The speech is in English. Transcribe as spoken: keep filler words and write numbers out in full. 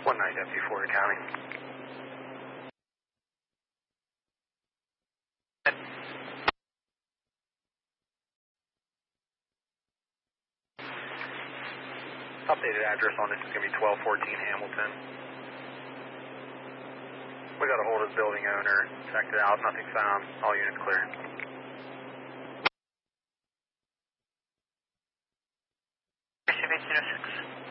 one nine W Florida County. Updated address on this is going to be twelve fourteen Hamilton. We got a hold of the building owner, checked it out, nothing found, all units clear. seven eight zero six.